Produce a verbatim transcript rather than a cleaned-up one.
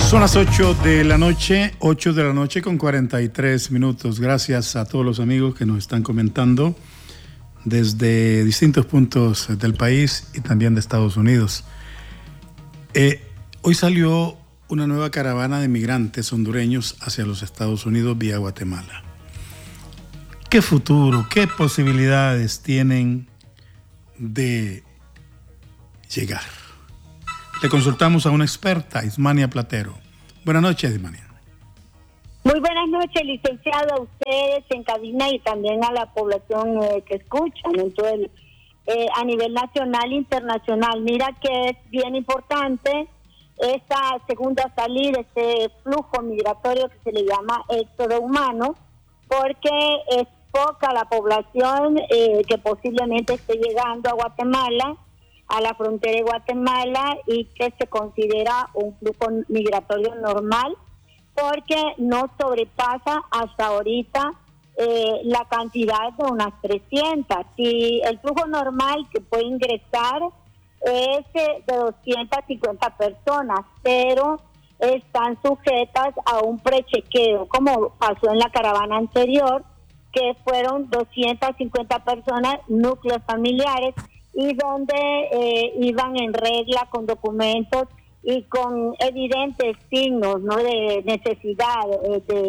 Son las ocho de la noche, ocho de la noche con cuarenta y tres minutos. Gracias a todos los amigos que nos están comentando desde distintos puntos del país y también de Estados Unidos. Eh, hoy salió una nueva caravana de migrantes hondureños hacia los Estados Unidos vía Guatemala. ¿Qué futuro, qué posibilidades tienen de llegar? Le consultamos a una experta, Ismania Platero. Buenas noches, Ismania. Muy buenas noches, licenciado, a ustedes en cabina y también a la población eh, que escuchan en todo el, eh, a nivel nacional e internacional. Mira que es bien importante esta segunda salida, este flujo migratorio que se le llama éxodo humano, porque es poca la población eh, que posiblemente esté llegando a Guatemala, a la frontera de Guatemala, y que se considera un flujo migratorio normal, porque no sobrepasa hasta ahorita eh, la cantidad de unas trescientas. Si el flujo normal que puede ingresar es eh, de doscientas cincuenta personas, pero están sujetas a un prechequeo, como pasó en la caravana anterior, que fueron doscientas cincuenta personas, núcleos familiares, y donde eh, iban en regla con documentos y con evidentes signos, ¿no?, de necesidad eh, de